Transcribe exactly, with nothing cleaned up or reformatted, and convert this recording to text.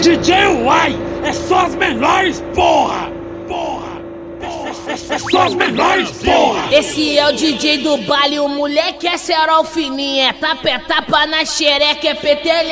D J Uai é só as melhores, porra! Porra! É só as melhores, porra! Esse é o D J do baile, o moleque é cerol fininho, é tapa, é tapa na xereca, é petelha.